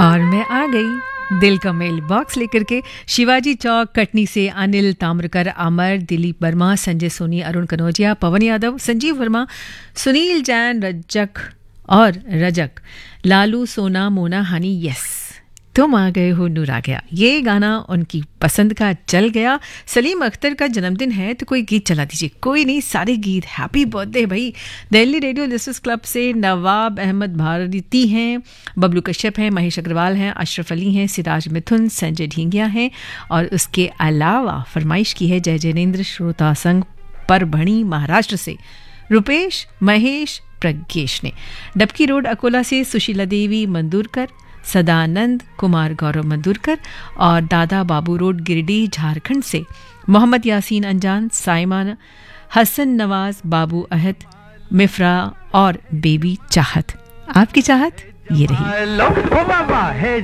और मैं आ गई दिल का मेल बॉक्स लेकर के। शिवाजी चौक कटनी से अनिल ताम्रकर, अमर, दिलीप वर्मा, संजय सोनी, अरुण कनौजिया, पवन यादव, संजीव वर्मा, सुनील जैन, रजक, लालू, सोना, मोना, हनी, यस तुम आ गए हो, नूर आ गया। ये गाना उनकी पसंद का चल गया। सलीम अख्तर का जन्मदिन है तो कोई गीत चला दीजिए। कोई नहीं, सारे गीत हैप्पी बर्थडे भाई। दिल्ली रेडियो लिसनर्स क्लब से नवाब अहमद भारती हैं, बबलू कश्यप हैं, महेश अग्रवाल हैं, अशरफ अली हैं, सिराज मिथुन, संजय ढींगिया हैं और उसके अलावा फरमाइश की है जय जैनेन्द्र श्रोता संघ परभणी महाराष्ट्र से रुपेश महेश प्रज्ञेश ने। डबकी रोड अकोला से सुशीला देवी मंदूरकर, सदानंद कुमार गौरव मंदूरकर और दादा बाबू रोड गिरिडीह झारखंड से मोहम्मद यासीन अंजान, साइमान, हसन नवाज, बाबू अहद, मिफ्रा और बेबी चाहत। आपकी चाहत ये रही।